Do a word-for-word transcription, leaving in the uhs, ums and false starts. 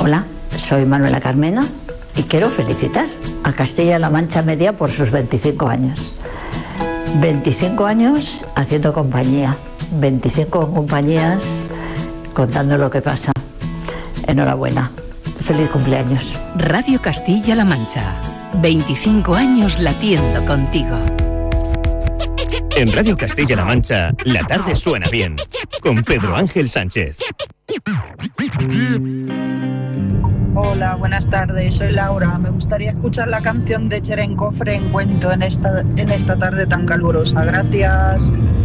Hola, soy Manuela Carmena y quiero felicitar a Castilla-La Mancha Media por sus veinticinco años. veinticinco años haciendo compañía, veinticinco compañías contando lo que pasa. Enhorabuena, feliz cumpleaños. Radio Castilla-La Mancha, veinticinco años latiendo contigo. En Radio Castilla-La Mancha, la tarde suena bien, con Pedro Ángel Sánchez. Hola, buenas tardes, soy Laura. Me gustaría escuchar la canción de Cherenkov, Reencuentro, en esta, en esta tarde tan calurosa. Gracias.